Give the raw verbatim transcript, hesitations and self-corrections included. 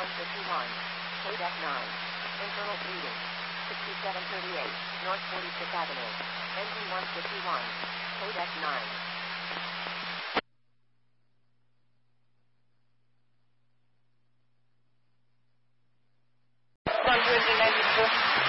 one fifty-one. Codec nine. Internal bleeding. sixty-seven thirty-eight. North forty-fifth Avenue. Engine one fifty-one. Codec nine.